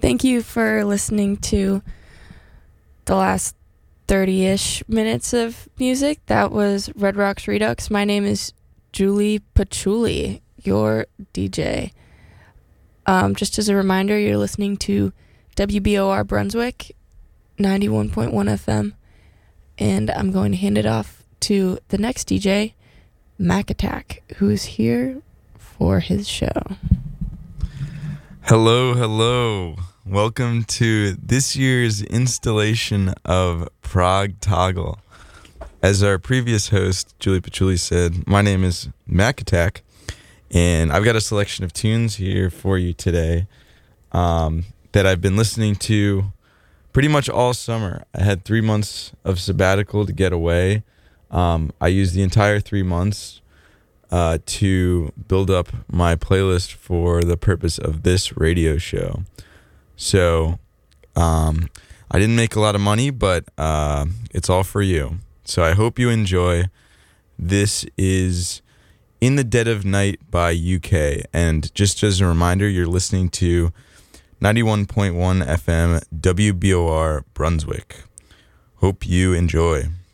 Thank you for listening to the last 30-ish minutes of music. That was Red Rocks Redux. My name is Julie Patchouli, your DJ. Just as a reminder, you're listening to WBOR Brunswick, 91.1 FM, and I'm going to hand it off to the next DJ, Mac Attack, who's here for his show. Hello. Welcome to this year's installation of Prague Toggle. As our previous host, Julie Patchouli, said, my name is Mac Attack, and I've got a selection of tunes here for you today that I've been listening to pretty much all summer. I had 3 months of sabbatical to get away. I used the entire 3 months to build up my playlist for the purpose of this radio show. So I didn't make a lot of money, but it's all for you. So I hope you enjoy. This is In the Dead of Night by UK. And just as a reminder, you're listening to 91.1 FM WBOR Brunswick. Hope you enjoy.